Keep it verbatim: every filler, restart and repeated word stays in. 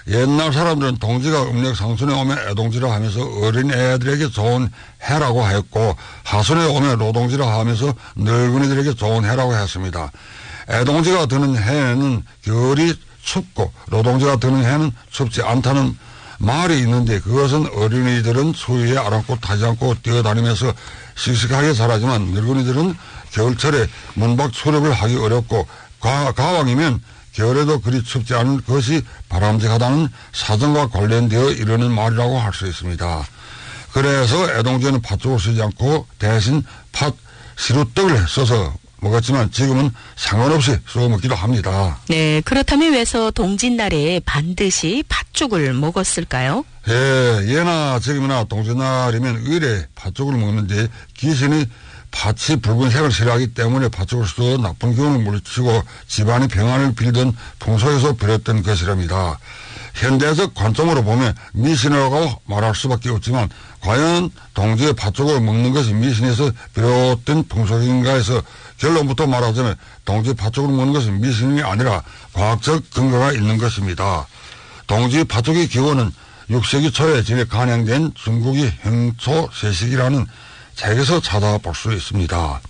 옛날 사람들은 동지가 음력 상순에 오면 애동지라 하면서 어린 애들에게 좋은 해라고 했고 하순에 오면 노동지라 하면서 늙은이들에게 좋은 해라고 했습니다. 애동지가 드는 해에는 겨울이 춥고 노동지가 드는 해는 춥지 않다는 말이 있는데 그것은 어린이들은 추위에 아랑곳 타지 않고 뛰어다니면서 씩씩하게 자라지만 늙은이들은 겨울철에 문밖 출입을 하기 어렵고 가, 가왕이면 겨울에도 그리 춥지 않은 것이 바람직하다는 사정과 관련되어 이르는 말이라고 할 수 있습니다. 그래서 애동지에는 팥죽을 쓰지 않고 대신 팥 시루떡을 써서 먹었지만 지금은 상관없이 쏘 먹기도 합니다. 네, 그렇다면 왜서 동짓날에 반드시 팥죽을 먹었을까요? 예, 예나 지금이나 동짓날이면 의례 팥죽을 먹는데 귀신이 팥이 붉은색을 싫어하기 때문에 팥죽을 써도 나쁜 기운을 물리치고 집안의 평안을 빌던 풍속에서 비롯된 것이랍니다. 현대적 관점으로 보면 미신이라고 말할 수밖에 없지만 과연 동지의 팥죽을 먹는 것이 미신에서 비롯된 풍속인가 해서 결론부터 말하자면 동지 팥죽을 먹는 것은 미신이 아니라 과학적 근거가 있는 것입니다. 동지 팥죽의 기원은 육 세기 초에 진에 간양된 중국의 행초 세식이라는 책에서 찾아볼 수 있습니다.